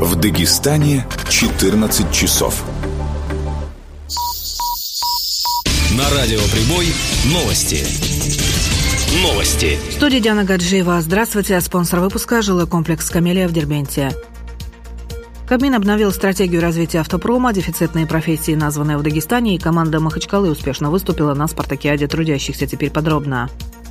В Дагестане 14 часов. На радио «Прибой» новости. В студии Диана Гаджиева. Здравствуйте. Спонсор выпуска – жилой комплекс «Камелия» в Дербенте. Кабмин обновил стратегию развития автопрома, дефицитные профессии, названные в Дагестане, и команда Махачкалы успешно выступила на спартакиаде трудящихся. Теперь подробно.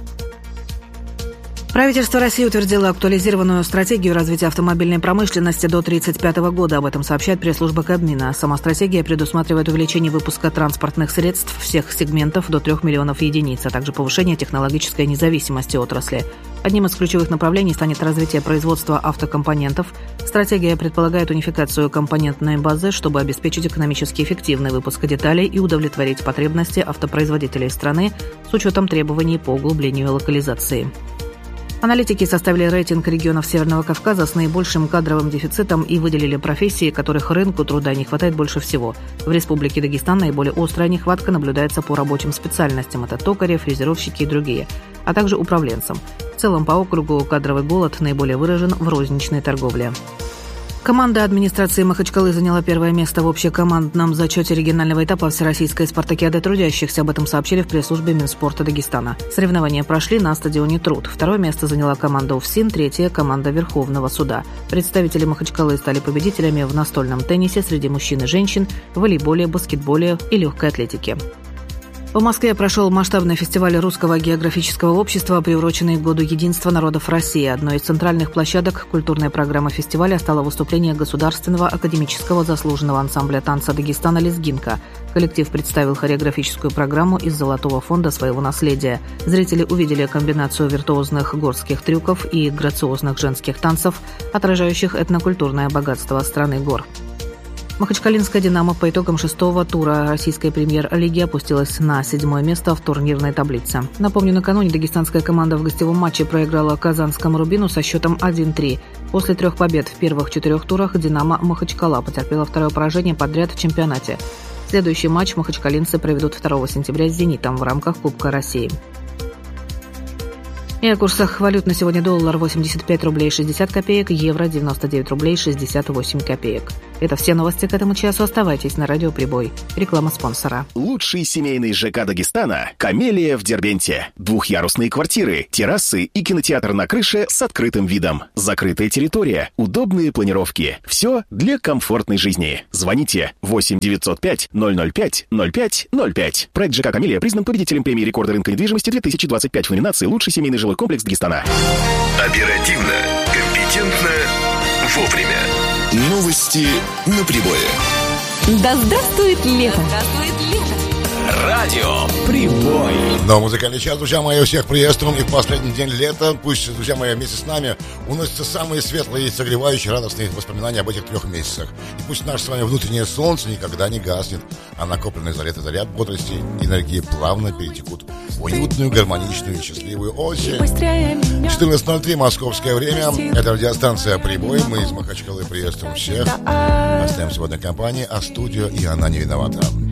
Правительство России утвердило актуализированную стратегию развития автомобильной промышленности до 1935 года. Об этом сообщает пресс-служба Кабмина. Сама стратегия предусматривает увеличение выпуска транспортных средств всех сегментов до 3 миллионов единиц, а также повышение технологической независимости отрасли. Одним из ключевых направлений станет развитие производства автокомпонентов. Стратегия предполагает унификацию компонентной базы, чтобы обеспечить экономически эффективный выпуск деталей и удовлетворить потребности автопроизводителей страны с учетом требований по углублению локализации. Аналитики составили рейтинг регионов Северного Кавказа с наибольшим кадровым дефицитом и выделили профессии, которых рынку труда не хватает больше всего. В Республике Дагестан наиболее острая нехватка наблюдается по рабочим специальностям. Это токари, фрезеровщики и другие, а также управленцам. В целом по округу кадровый голод наиболее выражен в розничной торговле. Команда администрации Махачкалы заняла первое место в общекомандном зачете регионального этапа Всероссийской спартакиады трудящихся. Об этом сообщили в пресс-службе Минспорта Дагестана. Соревнования прошли на стадионе «Труд». Второе место заняла команда УФСИН, третье – команда Верховного суда. Представители Махачкалы стали победителями в настольном теннисе среди мужчин и женщин, волейболе, баскетболе и легкой атлетике. В Москве прошел масштабный фестиваль Русского географического общества, приуроченный к Году единства народов России. Одной из центральных площадок культурной программы фестиваля стало выступление Государственного академического заслуженного ансамбля танца Дагестана «Лезгинка». Коллектив представил хореографическую программу из золотого фонда своего наследия. Зрители увидели комбинацию виртуозных горских трюков и грациозных женских танцев, отражающих этнокультурное богатство страны гор. Махачкалинская «Динамо» по итогам 6-го тура российской премьер-лиги опустилась на 7-е место в турнирной таблице. Напомню, накануне дагестанская команда в гостевом матче проиграла казанскому «Рубину» со счетом 1-3. После 3 побед в первых 4 турах «Динамо» Махачкала потерпела второе поражение подряд в чемпионате. Следующий матч махачкалинцы проведут 2 сентября с «Зенитом» в рамках Кубка России. И о курсах валют на сегодня: доллар 85 рублей 60 копеек, евро 99 рублей 68 копеек. Это все новости к этому часу. Оставайтесь на радио «Прибой». Реклама спонсора. Лучший семейный ЖК Дагестана – «Камелия» в Дербенте. Двухъярусные квартиры, террасы и кинотеатр на крыше с открытым видом. Закрытая территория, удобные планировки. Все для комфортной жизни. Звоните 8 905 005 05 05. Проект ЖК «Камелия» признан победителем премии рекорда рынка недвижимости 2025 в номинации «Лучший семейный жилой комплекс Дагестана». Оперативно, компетентно, вовремя. Новости на Прибое. Да здравствует лето! Радио «Прибой». Но музыкальный час, друзья мои, всех приветствуем. И в последний день лета, пусть, друзья мои, вместе с нами уносятся самые светлые, согревающие, радостные воспоминания об этих 3 месяцах. И пусть наше с вами внутреннее солнце никогда не гаснет, а накопленный за лето заряд бодрости и энергии плавно перетекут в уютную, гармоничную и счастливую осень. 14:03 московское время. Это радиостанция «Прибой». Мы из Махачкалы приветствуем всех. Оставим сегодня компании, а студию и она не виновата.